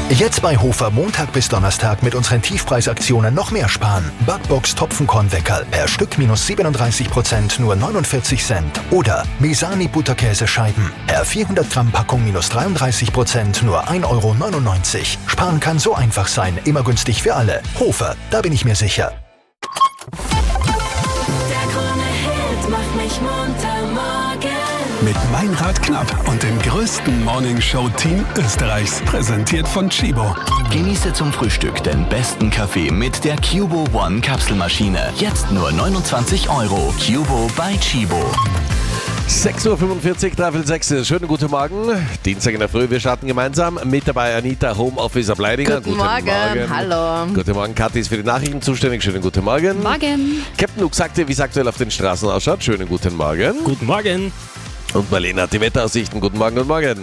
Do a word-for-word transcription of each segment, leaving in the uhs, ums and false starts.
Jetzt bei Hofer Montag bis Donnerstag mit unseren Tiefpreisaktionen noch mehr sparen. Backbox Topfenkornweckerl per Stück minus siebenunddreißig Prozent nur neunundvierzig Cent. Oder Mesani Butterkäsescheiben per vierhundert Gramm Packung minus dreiunddreißig Prozent nur ein Euro neunundneunzig. Sparen kann so einfach sein, immer günstig für alle. Hofer, da bin ich mir sicher. Der Krone-Hit macht mich munter morgen. Mit Meinrad Knapp und dem größten Morningshow-Team Österreichs. Präsentiert von Chibo. Genieße zum Frühstück den besten Kaffee mit der Cubo One Kapselmaschine. Jetzt nur neunundzwanzig Euro. Cubo bei Chibo. sechs Uhr fünfundvierzig, dreiviertel sechs. Schönen guten Morgen. Dienstag in der Früh, wir starten gemeinsam. Mit dabei Anita, Homeoffice ab Leidinger. Guten, guten Morgen. Morgen, hallo. Guten Morgen, Kathi ist für die Nachrichten zuständig. Schönen guten Morgen. Morgen. Captain Luke sagte, wie es aktuell auf den Straßen ausschaut. Schönen guten Morgen. Guten Morgen. Und Marlene hat die Wetteraussichten. Guten Morgen, guten Morgen.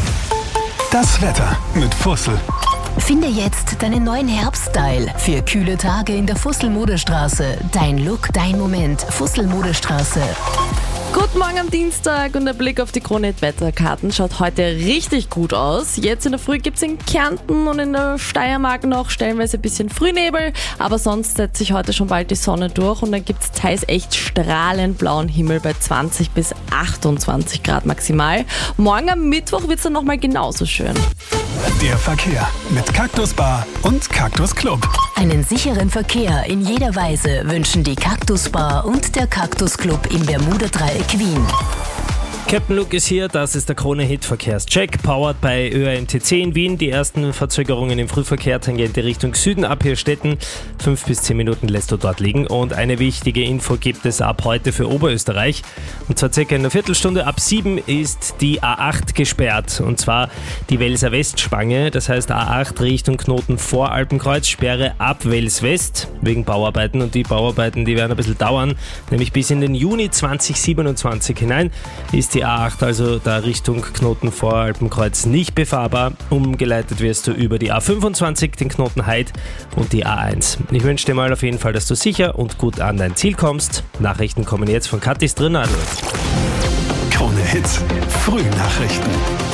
Das Wetter mit Fussel. Finde jetzt deinen neuen Herbststyle für kühle Tage in der Fussel-Modestraße. Dein Look, dein Moment. Fussel-Modestraße. Guten Morgen am Dienstag und der Blick auf die Krone-Wetterkarten schaut heute richtig gut aus. Jetzt in der Früh gibt es in Kärnten und in der Steiermark noch stellenweise ein bisschen Frühnebel, aber sonst setzt sich heute schon bald die Sonne durch und dann gibt es teils echt strahlend blauen Himmel bei zwanzig bis achtundzwanzig Grad maximal. Morgen am Mittwoch wird es dann nochmal genauso schön. Der Verkehr mit Cactus Bar und Cactus Club. Einen sicheren Verkehr in jeder Weise wünschen die Cactus Bar und der Cactus Club im Bermuda-Dreieck Wien. Captain Luke ist hier, das ist der Krone-Hit-Verkehrscheck, powered bei Ö A M T C in Wien. Die ersten Verzögerungen im Frühverkehr tangente Richtung Süden ab Hirstetten. Fünf bis zehn Minuten lässt du dort liegen. Und eine wichtige Info gibt es ab heute für Oberösterreich. Und zwar circa in einer Viertelstunde ab sieben ist die A acht gesperrt. Und zwar die Welser Westspange, das heißt A acht Richtung Knoten vor Alpenkreuz, Sperre ab Wels West wegen Bauarbeiten. Und die Bauarbeiten, die werden ein bisschen dauern, nämlich bis in den Juni zwanzig siebenundzwanzig hinein ist die Die A acht, also da Richtung Knoten vor Alpenkreuz, nicht befahrbar. Umgeleitet wirst du über die A fünfundzwanzig, den Knoten Heid und die A eins. Ich wünsche dir mal auf jeden Fall, dass du sicher und gut an dein Ziel kommst. Nachrichten kommen jetzt von Kathis Drinadl. Krone Hits, Frühnachrichten.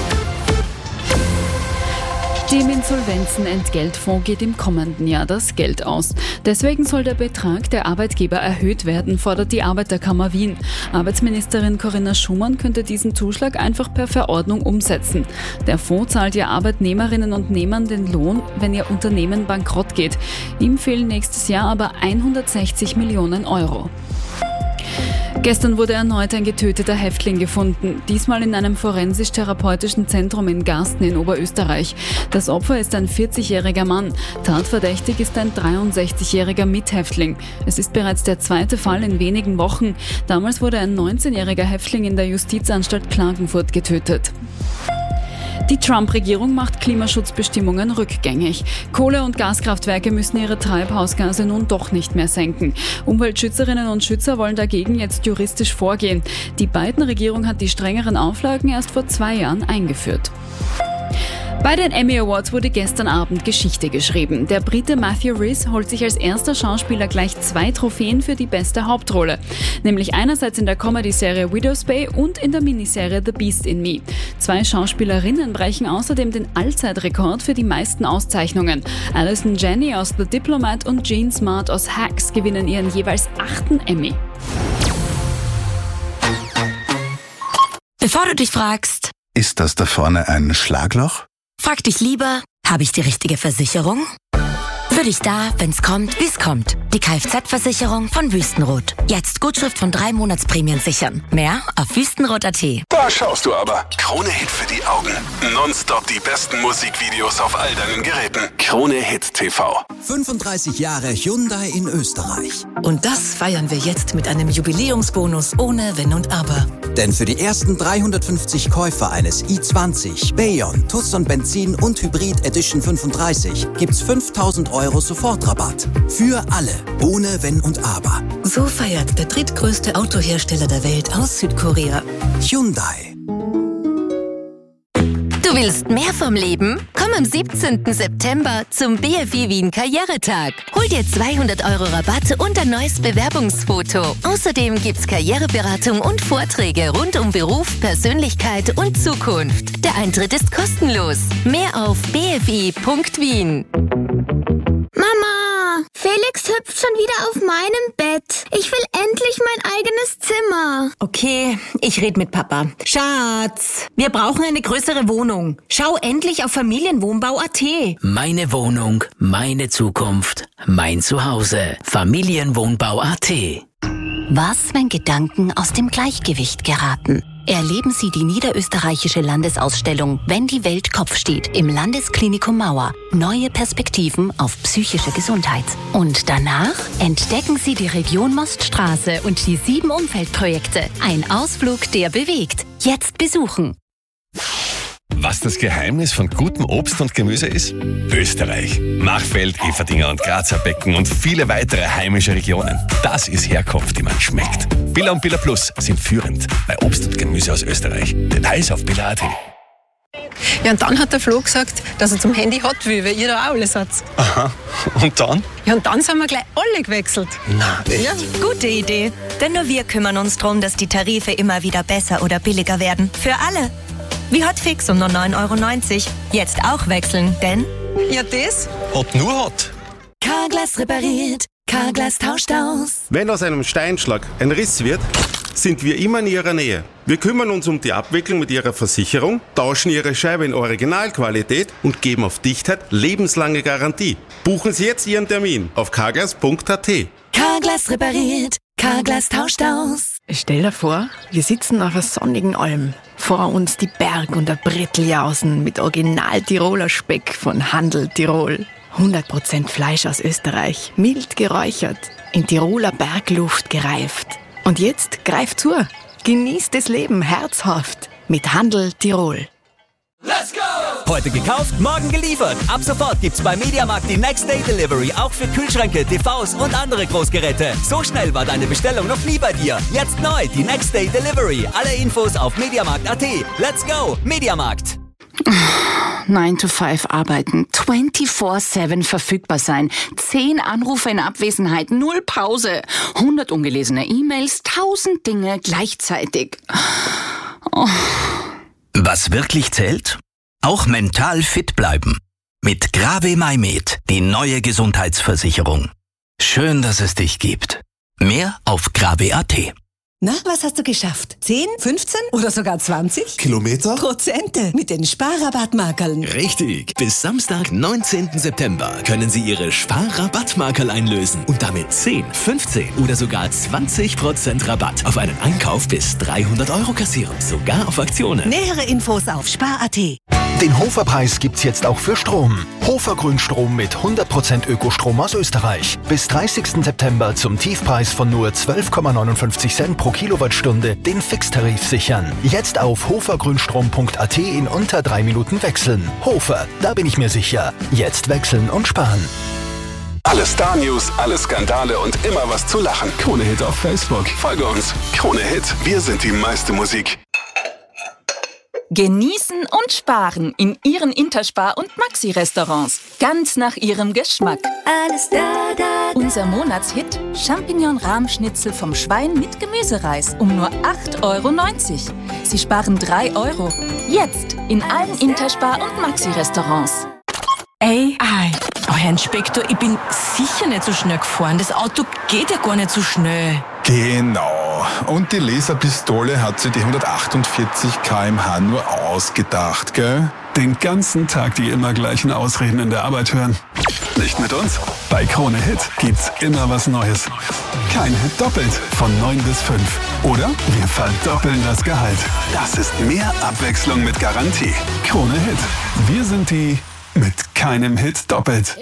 Dem Insolvenzenentgeltfonds geht im kommenden Jahr das Geld aus. Deswegen soll der Betrag der Arbeitgeber erhöht werden, fordert die Arbeiterkammer Wien. Arbeitsministerin Corinna Schumann könnte diesen Zuschlag einfach per Verordnung umsetzen. Der Fonds zahlt ja Arbeitnehmerinnen und Nehmern den Lohn, wenn ihr Unternehmen bankrott geht. Ihm fehlen nächstes Jahr aber hundertsechzig Millionen Euro. Gestern wurde erneut ein getöteter Häftling gefunden, diesmal in einem forensisch-therapeutischen Zentrum in Garsten in Oberösterreich. Das Opfer ist ein vierzigjähriger Mann. Tatverdächtig ist ein dreiundsechzigjähriger Mithäftling. Es ist bereits der zweite Fall in wenigen Wochen. Damals wurde ein neunzehnjähriger Häftling in der Justizanstalt Klagenfurt getötet. Die Trump-Regierung macht Klimaschutzbestimmungen rückgängig. Kohle- und Gaskraftwerke müssen ihre Treibhausgase nun doch nicht mehr senken. Umweltschützerinnen und Schützer wollen dagegen jetzt juristisch vorgehen. Die Biden-Regierung hat die strengeren Auflagen erst vor zwei Jahren eingeführt. Bei den Emmy Awards wurde gestern Abend Geschichte geschrieben. Der Brite Matthew Rhys holt sich als erster Schauspieler gleich zwei Trophäen für die beste Hauptrolle. Nämlich einerseits in der Comedy-Serie Widow's Bay und in der Miniserie The Beast in Me. Zwei Schauspielerinnen brechen außerdem den Allzeitrekord für die meisten Auszeichnungen. Alison Janney aus The Diplomat und Jean Smart aus Hacks gewinnen ihren jeweils achten Emmy. Bevor du dich fragst, ist das da vorne ein Schlagloch? Frag dich lieber, habe ich die richtige Versicherung? Für dich da, wenn's kommt, wie's kommt. Die Kfz-Versicherung von Wüstenrot. Jetzt Gutschrift von drei Monatsprämien sichern. Mehr auf wüstenrot punkt at. Da schaust du aber. Krone Hit für die Augen. Nonstop die besten Musikvideos auf all deinen Geräten. Krone Hit T V. fünfunddreißig Jahre Hyundai in Österreich. Und das feiern wir jetzt mit einem Jubiläumsbonus ohne Wenn und Aber. Denn für die ersten dreihundertfünfzig Käufer eines i zwanzig, Bayon, Tucson Benzin und Hybrid Edition fünfunddreißig gibt's fünftausend Euro Sofortrabatt. Für alle, ohne Wenn und Aber. So feiert der drittgrößte Autohersteller der Welt aus Südkorea. Hyundai. Du Du willst mehr vom Leben? Komm am siebzehnten September zum B F I Wien Karrieretag. Hol dir zweihundert Euro Rabatt und ein neues Bewerbungsfoto. Außerdem gibt's Karriereberatung und Vorträge rund um Beruf, Persönlichkeit und Zukunft. Der Eintritt ist kostenlos. Mehr auf b f i punkt wien. Mama, Felix hüpft schon wieder auf meinem Bett. Ich will endlich mein eigenes Zimmer. Okay, ich red mit Papa. Schatz, wir brauchen eine größere Wohnung. Schau endlich auf Familienwohnbau punkt a t. Meine Wohnung, meine Zukunft, mein Zuhause. Familienwohnbau punkt a t. Was, wenn Gedanken aus dem Gleichgewicht geraten? Erleben Sie die niederösterreichische Landesausstellung Wenn die Welt Kopf steht im Landesklinikum Mauer. Neue Perspektiven auf psychische Gesundheit. Und danach entdecken Sie die Region Moststraße und die sieben Umfeldprojekte. Ein Ausflug, der bewegt. Jetzt besuchen. Was das Geheimnis von gutem Obst und Gemüse ist? Österreich. Machfeld, Everdinger und Grazer Becken und viele weitere heimische Regionen. Das ist Herkunft, die man schmeckt. Billa und Billa Plus sind führend bei Obst und Gemüse aus Österreich. Details auf billa punkt a t. Ja, und dann hat der Flo gesagt, dass er zum Handy hat will, weil ihr da auch alles habt. Aha. Und dann? Ja, und dann sind wir gleich alle gewechselt. Na, echt? Ja. Gute Idee. Denn nur wir kümmern uns darum, dass die Tarife immer wieder besser oder billiger werden. Für alle. Wie Hotfix um nur neun Euro neunzig. Jetzt auch wechseln, denn... Ja, das? Hot nur Hot. Carglass repariert, Carglass tauscht aus. Wenn aus einem Steinschlag ein Riss wird, sind wir immer in Ihrer Nähe. Wir kümmern uns um die Abwicklung mit Ihrer Versicherung, tauschen Ihre Scheibe in Originalqualität und geben auf Dichtheit lebenslange Garantie. Buchen Sie jetzt Ihren Termin auf carglass punkt a t. Carglass repariert, Carglass tauscht aus. Stell dir vor, wir sitzen auf einer sonnigen Alm. Vor uns die Berg- und der Bretteljausen mit Original-Tiroler Speck von Handel Tirol. hundert Prozent Fleisch aus Österreich, mild geräuchert, in Tiroler Bergluft gereift. Und jetzt greift zu, genießt das Leben herzhaft mit Handel Tirol. Let's go! Heute gekauft, morgen geliefert. Ab sofort gibt's bei Mediamarkt die Next Day Delivery auch für Kühlschränke, T Vs und andere Großgeräte. So schnell war deine Bestellung noch nie bei dir. Jetzt neu die Next Day Delivery. Alle Infos auf mediamarkt punkt a t. Let's go, Mediamarkt. nine to five arbeiten, vierundzwanzig sieben verfügbar sein, zehn Anrufe in Abwesenheit, null Pause, hundert ungelesene E-Mails, tausend Dinge gleichzeitig. Oh. Was wirklich zählt? Auch mental fit bleiben. Mit Grave MyMed, die neue Gesundheitsversicherung. Schön, dass es dich gibt. Mehr auf grave punkt a t. Na, was hast du geschafft? zehn, fünfzehn oder sogar zwanzig? Kilometer? Prozente mit den Sparrabattmarkerln. Richtig. Bis Samstag, neunzehnten September können Sie Ihre Sparrabattmarkerl einlösen und damit zehn, fünfzehn oder sogar zwanzig Prozent Rabatt auf einen Einkauf bis dreihundert Euro kassieren. Sogar auf Aktionen. Nähere Infos auf spar punkt a t. Den Hofer-Preis gibt's jetzt auch für Strom. Hofer Grünstrom mit hundert Prozent Ökostrom aus Österreich. Bis dreißigsten September zum Tiefpreis von nur zwölf Komma neunundfünfzig Cent pro Kilowattstunde den Fixtarif sichern. Jetzt auf hofergrünstrom punkt a t in unter drei Minuten wechseln. Hofer, da bin ich mir sicher. Jetzt wechseln und sparen. Alle Star-News, alle Skandale und immer was zu lachen. Krone Hit auf Facebook. Folge uns. Krone Hit. Wir sind die meiste Musik. Genießen und sparen in Ihren Interspar- und Maxi-Restaurants. Ganz nach Ihrem Geschmack. Alles da, da, da. Unser Monatshit Champignon-Rahmschnitzel vom Schwein mit Gemüsereis um nur acht Euro neunzig. Sie sparen drei Euro. Jetzt in allen Interspar- und Maxi-Restaurants. Ey, ei. Oh, Herr Inspektor, ich bin sicher nicht so schnell gefahren. Das Auto geht ja gar nicht so schnell. Genau. Und die Laserpistole hat sie die hundertachtundvierzig Kilometer pro Stunde nur ausgedacht, gell? Den ganzen Tag die immer gleichen Ausreden in der Arbeit hören. Nicht mit uns. Bei Krone Hit gibt's immer was Neues. Kein Hit doppelt von neun bis fünf. Oder wir verdoppeln das Gehalt. Das ist mehr Abwechslung mit Garantie. Krone Hit. Wir sind die mit keinem Hit doppelt.